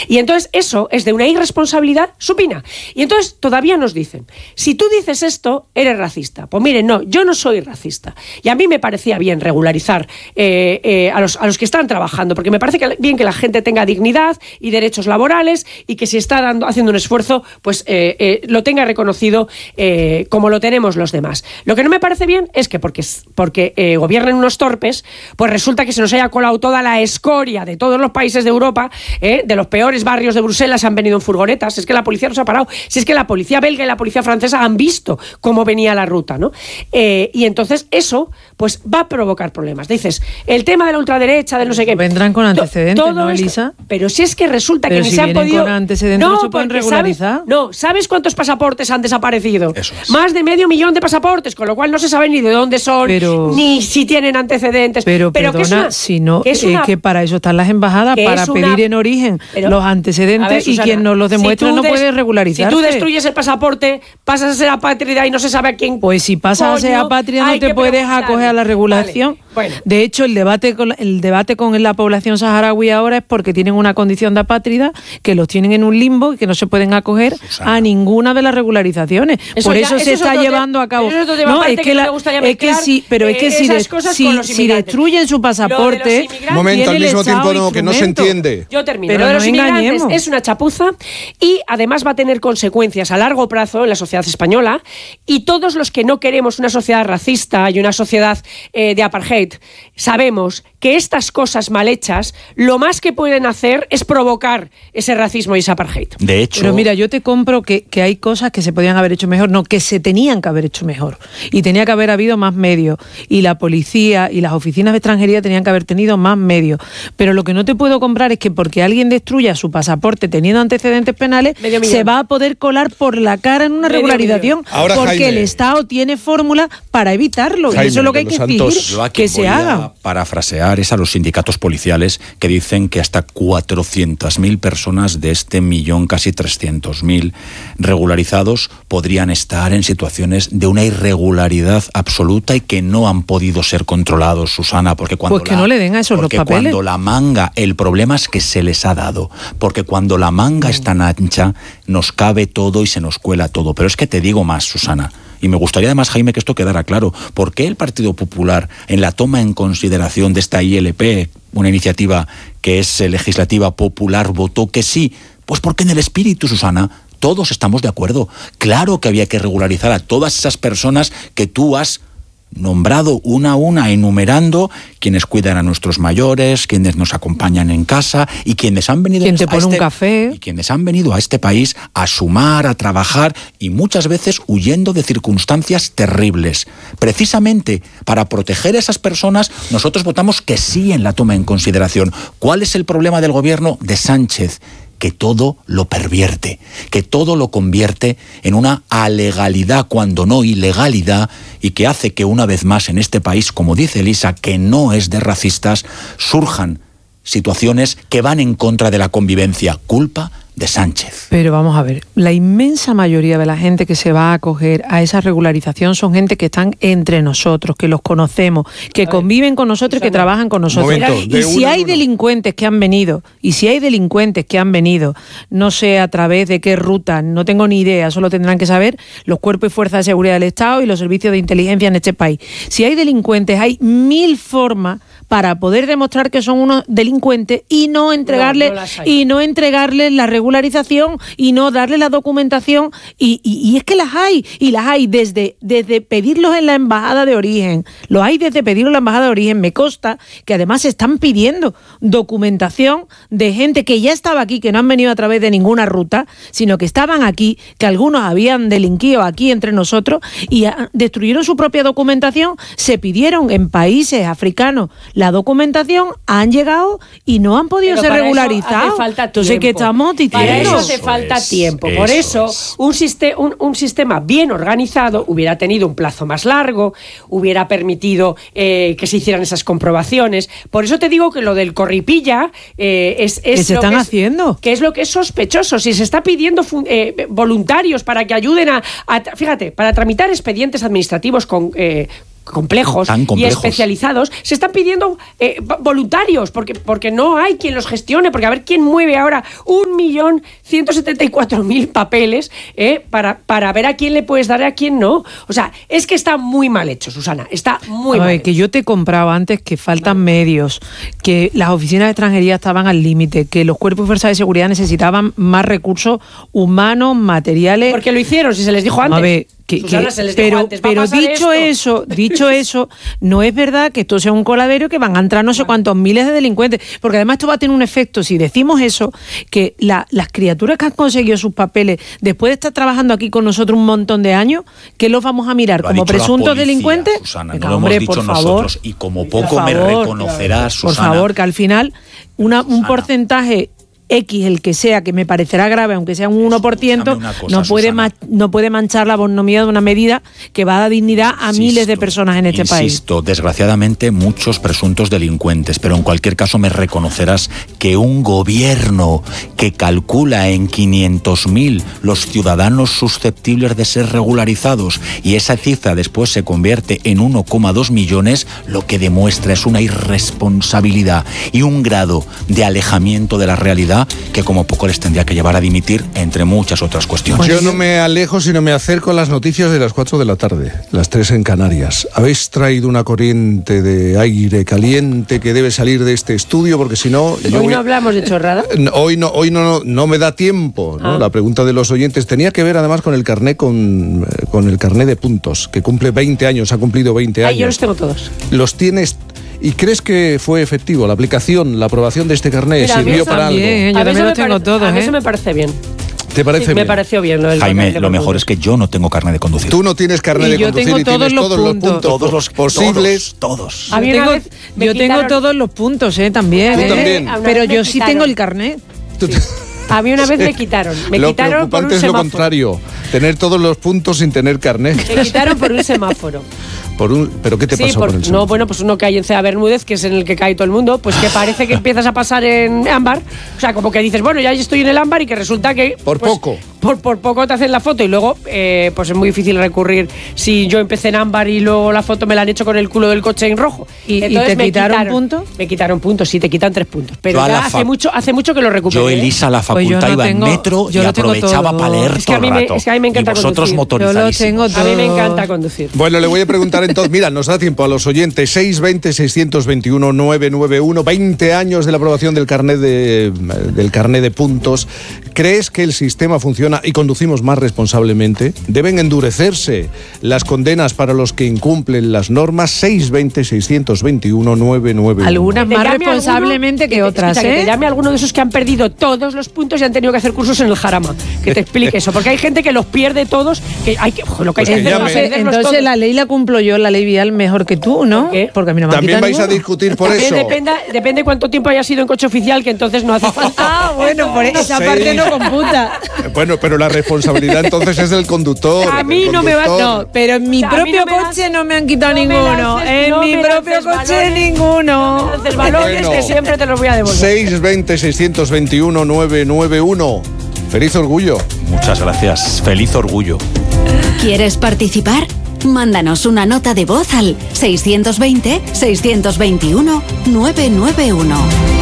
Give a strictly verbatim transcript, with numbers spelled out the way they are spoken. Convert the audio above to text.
Y entonces eso es de una irresponsabilidad supina. Y entonces todavía nos dicen, si tú dices esto, eres racista. Pues miren, no, yo no soy racista. Y a mí me parecía bien regularizar eh, eh, a, los, a los que están trabajando, porque me parece que, bien que la gente tenga dignidad y derechos laborales y que si está dando, haciendo un esfuerzo, pues eh, eh, lo tenga reconocido eh, como lo tenemos los demás. Lo que no me parece bien es que porque, porque eh, gobiernen unos torpes, pues resulta que se nos haya colado toda la escoria de todos los países de Europa, eh, de los peores barrios de Bruselas han venido en furgonetas, es que la policía nos ha parado, si es que la policía belga y la policía francesa han visto cómo venía la ruta, ¿no? Eh, y entonces eso pues va a provocar problemas. Dices, el tema de la ultraderecha, del no sé qué. Vendrán con antecedentes, todo ¿no, esto, Elisa? pero si es que resulta pero que si ni se han podido... con antecedentes no, no se pueden regularizar. ¿sabes? No, ¿sabes cuántos pasaportes han desaparecido? Eso es. Más de medio millón de pasaportes, con lo cual no se sabe ni de dónde son, pero, ni si tienen antecedentes. Pero, pero perdona, que es una, si no, que es, una, es que para eso están las embajadas, para una, pedir en origen pero, los antecedentes ver, Susana, y quien nos los demuestre si no des, puede regularizarse. Si tú destruyes el pasaporte, pasas a ser apátrida y no se sabe a quién... Pues si pasas coño, a ser apátrida no te puedes preguntar. acoger a la regulación. Vale. Bueno. De hecho, el debate con el debate con la población saharaui ahora es porque tienen una condición de apátrida, que los tienen en un limbo y que no se pueden acoger Susana. a ninguna de las regularizaciones. Eso Por ya, eso, eso se está llevando a cabo. No, es que, que la, es que sí, pero es que si, de, si, si destruyen su pasaporte, un momento, al mismo tiempo no, que no se entiende. Yo termino. Pero lo de no los inmigrantes engañemos. Es una chapuza y además va a tener consecuencias a largo plazo en la sociedad española, y todos los que no queremos una sociedad racista y una sociedad eh, de apartheid sabemos que estas cosas mal hechas lo más que pueden hacer es provocar ese racismo y ese apartheid. De hecho... Pero mira, yo te compro que, que hay cosas que se podían haber hecho mejor, no, que se tenían que haber hecho mejor. Y tenía que haber habido más medios. Y la policía y las oficinas de extranjería tenían que haber tenido más medios. Pero lo que no te puedo comprar es que porque alguien destruya su pasaporte teniendo antecedentes penales, se va a poder colar por la cara en una Medio regularización. Ahora, porque Jaime, el Estado tiene fórmula para evitarlo. Jaime, y eso es lo que hay que exigir que se haga. Parafrasear es a los sindicatos policiales que dicen que hasta cuatrocientas mil personas de este millón, casi trescientos mil regularizados, podrían estar en situaciones de una irregularidad absoluta y que no han podido ser controlados, Susana, porque cuando pues que la, no le den a esos los papeles. Cuando la manga, el problema es que se les ha dado, porque cuando la manga es tan ancha, nos cabe todo y se nos cuela todo. Pero es que te digo más, Susana, y me gustaría además, Jaime, que esto quedara claro. ¿Por qué el Partido Popular, en la toma en consideración de esta I L P, una iniciativa que es legislativa popular, votó que sí? Pues porque en el espíritu, Susana, todos estamos de acuerdo. Claro que había que regularizar a todas esas personas que tú has nombrado una a una, enumerando quienes cuidan a nuestros mayores, quienes nos acompañan en casa y quienes han venido ¿Quién te pone a este, un café? y quienes han venido a este país a sumar, a trabajar y muchas veces huyendo de circunstancias terribles. Precisamente para proteger a esas personas, nosotros votamos que sí en la toma en consideración. ¿Cuál es el problema del gobierno de Sánchez? Que todo lo pervierte, que todo lo convierte en una alegalidad cuando no ilegalidad, y que hace que una vez más en este país, como dice Elisa, que no es de racistas, surjan situaciones que van en contra de la convivencia. Culpa de Sánchez. Pero vamos a ver, la inmensa mayoría de la gente que se va a acoger a esa regularización son gente que están entre nosotros, que los conocemos, que conviven con nosotros y que trabajan con nosotros. Momento, y si hay delincuentes que han venido, y si hay delincuentes que han venido, no sé a través de qué ruta, no tengo ni idea, solo tendrán que saber los cuerpos y fuerzas de seguridad del Estado y los servicios de inteligencia en este país. Si hay delincuentes, hay mil formas para poder demostrar que son unos delincuentes y no entregarle, no, no y no entregarles la regularización y no darle la documentación, y, y, y es que las hay, y las hay desde, desde pedirlos en la embajada de origen, lo hay desde pedirlos en la embajada de origen. Me consta que además están pidiendo documentación de gente que ya estaba aquí, que no han venido a través de ninguna ruta, sino que estaban aquí, que algunos habían delinquido aquí entre nosotros y a, destruyeron su propia documentación, se pidieron en países africanos la documentación, han llegado y no han podido Pero ser regularizados. Entonces, ¿qué estamos diciendo? Para eso hace falta es, tiempo. Por eso, eso, es. un, siste- un, un sistema bien organizado hubiera tenido un plazo más largo, hubiera permitido eh, que se hicieran esas comprobaciones. Por eso te digo que lo del corripilla eh, es, es ¿Qué se lo están que es, haciendo? que es lo que es sospechoso. Si se está pidiendo fun- eh, voluntarios para que ayuden a, a... Fíjate, para tramitar expedientes administrativos con... Eh, complejos, Tan complejos y especializados, se están pidiendo eh, voluntarios, porque, porque no hay quien los gestione, porque a ver quién mueve ahora un millón ciento setenta y cuatro mil papeles eh, para, para ver a quién le puedes dar y a quién no. O sea, es que está muy mal hecho, Susana, está muy a mal ver, hecho. Que yo te compraba antes que faltan medios, que las oficinas de extranjería estaban al límite, que los cuerpos y fuerzas de seguridad necesitaban más recursos humanos, materiales. Porque lo hicieron, si se les dijo antes. A ver, que, Susana, que, se les dijo pero, antes, va a pero pasar dicho esto. eso, dicho eso, no es verdad que esto sea un coladero que van a entrar no sé cuántos miles de delincuentes, porque además esto va a tener un efecto, si decimos eso, que la, las criaturas que han conseguido sus papeles después de estar trabajando aquí con nosotros un montón de años, ¿qué los vamos a mirar? Lo ha ¿Como dicho la presuntos policía, delincuentes? Susana, Venga, no lo hombre, hemos dicho por favor, nosotros, y como poco por me favor, reconocerás, Susana. Por favor, que al final una, un Susana. porcentaje X, el que sea, que me parecerá grave, aunque sea un uno por ciento, Escúchame una cosa, no puede, Susana. ma- no puede manchar la bonomía de una medida que va a dar dignidad a Insisto, miles de personas en este país. Insisto, desgraciadamente muchos presuntos delincuentes, pero en cualquier caso me reconocerás que un gobierno que calcula en quinientos mil los ciudadanos susceptibles de ser regularizados y esa cifra después se convierte en uno coma dos millones, lo que demuestra es una irresponsabilidad y un grado de alejamiento de la realidad que como poco les tendría que llevar a dimitir, entre muchas otras cuestiones. Yo no me alejo, sino me acerco a las noticias de las cuatro de la tarde, las tres en Canarias. Habéis traído una corriente de aire caliente que debe salir de este estudio, porque si no... yo Hoy voy- no hablamos de chorrada. No, Hoy no, hoy no, no, no me da tiempo, ¿no? Ah. La pregunta de los oyentes tenía que ver además con el carné con, eh, con el carné de puntos, que cumple veinte años, ha cumplido veinte Ay, años. yo los tengo todos. Los tienes. ¿Y crees que fue efectivo la aplicación, la aprobación de este carné? Mira, a mí ¿Sirvió eso para también, algo? yo A mí también eso los me tengo parece- todos, A mí ¿eh? eso me parece bien. ¿Te parece Sí, me bien? pareció bien lo del Jaime, carnet de lo mejor conducir. es que yo no tengo carnet de conducir. Tú no tienes carnet Y de yo conducir tengo y todos tienes los todos los puntos. puntos todos los posibles. Todos. todos. A mí yo una tengo, vez me yo tengo quitaron- todos los puntos, ¿eh? También. Una Tú vez- ¿eh? también. a una Pero vez me yo sí quitaron. tengo el carnet. Tú- A mí una vez me quitaron. Me lo quitaron por un preocupante es lo semáforo. contrario, tener todos los puntos sin tener carnet. Me quitaron por un semáforo. Por un, ¿Pero qué te Sí, pasó por- con el no, semáforo? bueno, pues uno que hay en Cea Bermúdez, que es en el que cae todo el mundo, pues que parece que empiezas a pasar en ámbar. O sea, como que dices, bueno, ya estoy en el ámbar y que resulta que... Por pues, poco. Por, por poco te hacen la foto y luego, eh, pues es muy difícil recurrir si yo empecé en ámbar y luego la foto me la han hecho con el culo del coche en rojo. ¿Y- y Entonces te me quitaron puntos? Me quitaron puntos, sí, te quitan tres puntos. Pero Yo a ya la hace fa- mucho, hace mucho que lo recuperé. Yo, ¿eh? Elisa, a la Pues yo facultad no iba tengo- en metro yo y lo tengo aprovechaba todo. para leer Es que todo a mí el me- rato. es que a mí me encanta y vosotros conducir. Yo lo tengo motorizadísimos. A mí me todo. encanta conducir. Bueno, le voy a preguntar entonces, mira, nos da tiempo a los oyentes, seis veinte, seiscientos veintiuno, novecientos noventa y uno, veinte años de la aprobación del carnet de, del carnet de puntos. ¿Crees que el sistema funciona y conducimos más responsablemente? ¿Deben endurecerse las condenas para los que incumplen las normas? seis veinte, seiscientos veintiuno, novecientos noventa y uno. Algunas Te más llame responsablemente alguno- que otras, escucha, que ¿eh? te llame alguno de esos que han perdido todos los puntos y han tenido que hacer cursos en el Jarama. Que te explique eso. Porque hay gente que los pierde todos, que hay que, ojo, lo que hay Pues que que hacer es llame. perderlos Entonces todos. la ley la cumplo yo, la ley vial, mejor que tú, ¿no? ¿Por qué? Porque a mí no me han También quitado vais a ninguno. discutir por También eso. depende, depende cuánto tiempo haya sido en coche oficial, que entonces no hace falta. Ah, bueno, por esa Sí. parte no computa. Bueno, pero la responsabilidad entonces es del conductor. A mí del no me va- conductor. No, pero en mi O sea, a mí propio no me das- coche no me han quitado no me ninguno. lances- en no mi me propio lances coche balones, ninguno. Entonces, valores Bueno. que siempre te los voy a devolver. seis veinte, seiscientos veintiuno, novecientos noventa y uno. Feliz orgullo. Muchas gracias. Feliz orgullo. ¿Quieres participar? Mándanos una nota de voz al seiscientos veinte, seiscientos veintiuno, novecientos noventa y uno.